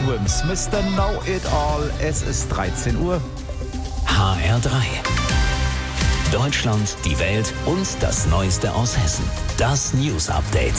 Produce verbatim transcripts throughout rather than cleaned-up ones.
Swims, Mister Know-It-All. Es ist dreizehn Uhr. H R drei. Deutschland, die Welt und das Neueste aus Hessen. Das News Update.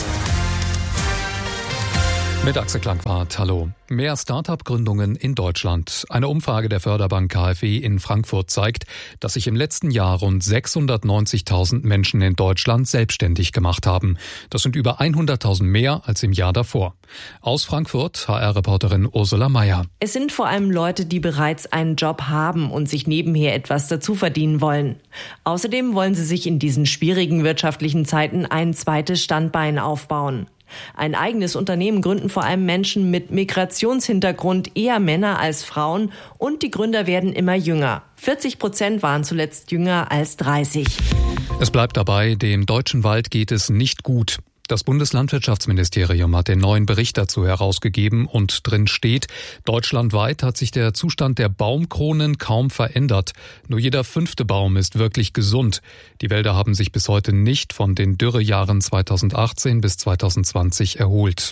Mit Axel Klangwart, hallo. Mehr Start-up-Gründungen in Deutschland. Eine Umfrage der Förderbank K f W in Frankfurt zeigt, dass sich im letzten Jahr rund sechshundertneunzigtausend Menschen in Deutschland selbstständig gemacht haben. Das sind über hunderttausend mehr als im Jahr davor. Aus Frankfurt, H R-Reporterin Ursula Meier. Es sind vor allem Leute, die bereits einen Job haben und sich nebenher etwas dazu verdienen wollen. Außerdem wollen sie sich in diesen schwierigen wirtschaftlichen Zeiten ein zweites Standbein aufbauen. Ein eigenes Unternehmen gründen vor allem Menschen mit Migrationshintergrund, eher Männer als Frauen, und die Gründer werden immer jünger. vierzig Prozent waren zuletzt jünger als dreißig. Es bleibt dabei, dem deutschen Wald geht es nicht gut. Das Bundeslandwirtschaftsministerium hat den neuen Bericht dazu herausgegeben und drin steht, deutschlandweit hat sich der Zustand der Baumkronen kaum verändert. Nur jeder fünfte Baum ist wirklich gesund. Die Wälder haben sich bis heute nicht von den Dürrejahren zweitausendachtzehn bis zweitausendzwanzig erholt.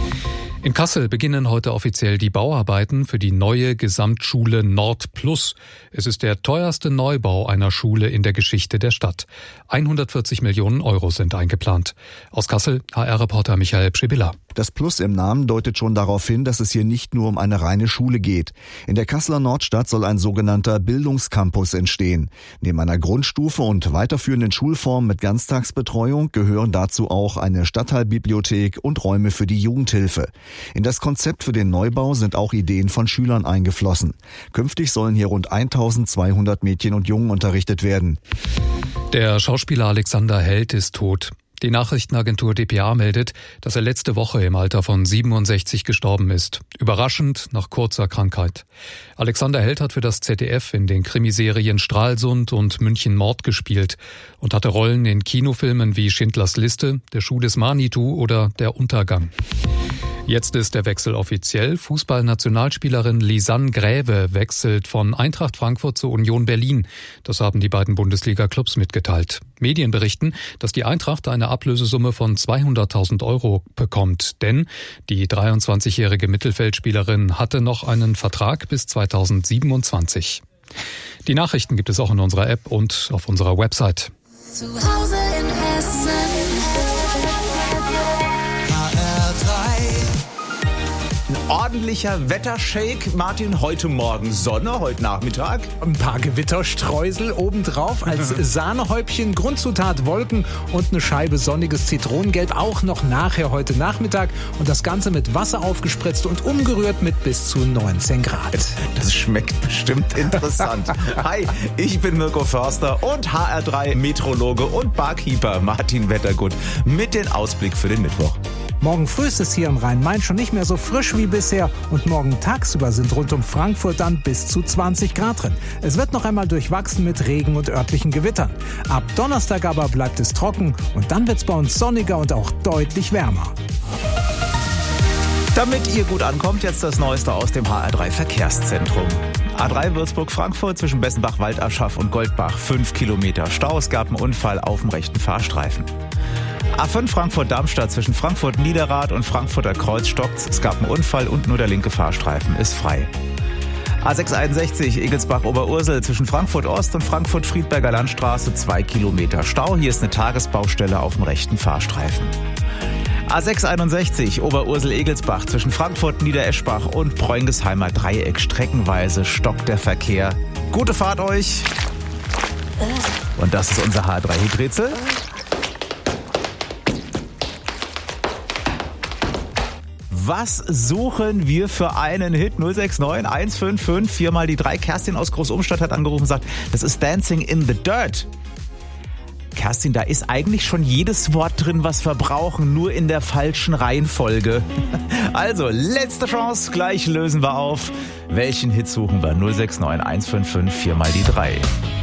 In Kassel beginnen heute offiziell die Bauarbeiten für die neue Gesamtschule Nord Plus. Es ist der teuerste Neubau einer Schule in der Geschichte der Stadt. hundertvierzig Millionen Euro sind eingeplant. Aus Kassel, H R-Reporter Michael Pschibilla. Das Plus im Namen deutet schon darauf hin, dass es hier nicht nur um eine reine Schule geht. In der Kasseler Nordstadt soll ein sogenannter Bildungscampus entstehen. Neben einer Grundstufe und weiterführenden Schulformen mit Ganztagsbetreuung gehören dazu auch eine Stadtteilbibliothek und Räume für die Jugendhilfe. In das Konzept für den Neubau sind auch Ideen von Schülern eingeflossen. Künftig sollen hier rund eintausendzweihundert Mädchen und Jungen unterrichtet werden. Der Schauspieler Alexander Held ist tot. Die Nachrichtenagentur D P A meldet, dass er letzte Woche im Alter von siebenundsechzig gestorben ist. Überraschend nach kurzer Krankheit. Alexander Held hat für das Z D F in den Krimiserien Stralsund und München Mord gespielt und hatte Rollen in Kinofilmen wie Schindlers Liste, Der Schuh des Manitou oder Der Untergang. Jetzt ist der Wechsel offiziell. Fußballnationalspielerin Lisanne Gräve wechselt von Eintracht Frankfurt zur Union Berlin. Das haben die beiden Bundesliga-Clubs mitgeteilt. Medien berichten, dass die Eintracht eine Ablösesumme von zweihunderttausend Euro bekommt. Denn die dreiundzwanzigjährige Mittelfeldspielerin hatte noch einen Vertrag bis zweitausendsiebenundzwanzig. Die Nachrichten gibt es auch in unserer App und auf unserer Website. Zu Hause in Hessen. Ordentlicher Wettershake. Martin, heute Morgen Sonne, heute Nachmittag. Ein paar Gewitterstreusel obendrauf als Sahnehäubchen, Grundzutat Wolken und eine Scheibe sonniges Zitronengelb, auch noch nachher heute Nachmittag. Und das Ganze mit Wasser aufgespritzt und umgerührt mit bis zu neunzehn Grad. Das schmeckt bestimmt interessant. Hi, ich bin Mirko Förster und H R drei Meteorologe und Barkeeper Martin Wettergut mit dem Ausblick für den Mittwoch. Morgen früh ist es hier im Rhein-Main schon nicht mehr so frisch wie bisher und morgen tagsüber sind rund um Frankfurt dann bis zu zwanzig Grad drin. Es wird noch einmal durchwachsen mit Regen und örtlichen Gewittern. Ab Donnerstag aber bleibt es trocken und dann wird es bei uns sonniger und auch deutlich wärmer. Damit ihr gut ankommt, jetzt das Neueste aus dem H R drei Verkehrszentrum. A drei Würzburg-Frankfurt zwischen Bessenbach, Waldaschaf und Goldbach. Fünf Kilometer Stau. Es gab einen Unfall auf dem rechten Fahrstreifen. A fünf Frankfurt-Darmstadt zwischen Frankfurt-Niederrad und Frankfurter Kreuz stockt. Es gab einen Unfall und nur der linke Fahrstreifen ist frei. A sechs einundsechzig Egelsbach-Oberursel zwischen Frankfurt-Ost und Frankfurt-Friedberger Landstraße. Zwei Kilometer Stau. Hier ist eine Tagesbaustelle auf dem rechten Fahrstreifen. A sechs einundsechzig Oberursel-Egelsbach zwischen Frankfurt-Niedereschbach und Bräungesheimer Dreieck. Streckenweise stockt der Verkehr. Gute Fahrt euch! Und das ist unser H R drei Hiträtsel. Was suchen wir für einen Hit? null sechs neun eins fünf fünf vier mal die drei. Kerstin aus Großumstadt hat angerufen und sagt, das ist Dancing in the Dirt. Kerstin, da ist eigentlich schon jedes Wort drin, was wir brauchen, nur in der falschen Reihenfolge. Also, letzte Chance, gleich lösen wir auf. Welchen Hit suchen wir? null sechs neun eins fünf fünf vier mal die drei.